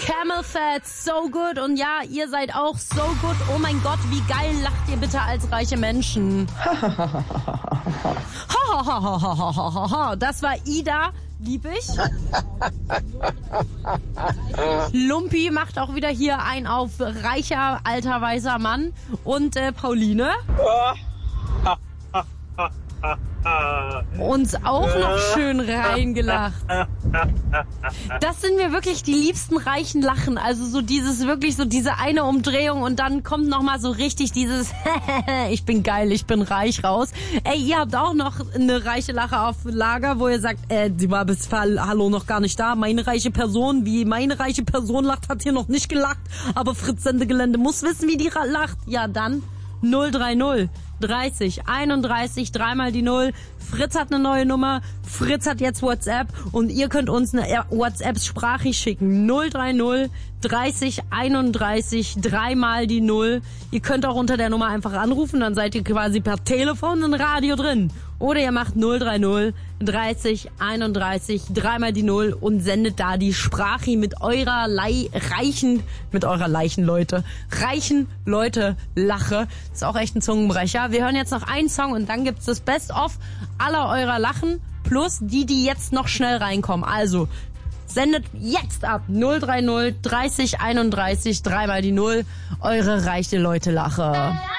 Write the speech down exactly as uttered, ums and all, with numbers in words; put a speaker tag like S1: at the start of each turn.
S1: Camel Fat, so good. Und ja, ihr seid auch so good. Oh mein Gott, wie geil lacht ihr bitte als reiche Menschen. Das war Ida, lieb ich. Lumpi macht auch wieder hier ein auf reicher, alter, weißer Mann. Und äh, Pauline. Uns auch noch schön reingelacht. Das sind mir wirklich die liebsten reichen Lachen. Also so dieses, wirklich so diese eine Umdrehung und dann kommt nochmal so richtig dieses ich bin geil, ich bin reich raus. Ey, ihr habt auch noch eine reiche Lache auf Lager, wo ihr sagt, äh, die war bis Hallo noch gar nicht da. Meine reiche Person, wie meine reiche Person lacht, hat hier noch nicht gelacht. Aber Fritz Sendegelände muss wissen, wie die lacht. Ja, dann null drei null dreißig einunddreißig, dreimal die Null. Fritz hat eine neue Nummer. Fritz hat jetzt WhatsApp und ihr könnt uns eine WhatsApp-Sprachricht schicken. null drei null dreißig einunddreißig, dreimal die Null. Ihr könnt auch unter der Nummer einfach anrufen, dann seid ihr quasi per Telefon im Radio drin. Oder ihr macht null drei null dreißig einunddreißig, dreimal die Null und sendet da die Sprache mit eurer Lei reichen, mit eurer Leichen Leute, reichen Leute Lache. Ist auch echt ein Zungenbrecher. Wir hören jetzt noch einen Song und dann gibt's das Best-of aller eurer Lachen plus die, die jetzt noch schnell reinkommen. Also sendet jetzt ab null drei null dreißig einunddreißig, dreimal die Null, eure reiche Leute Lache.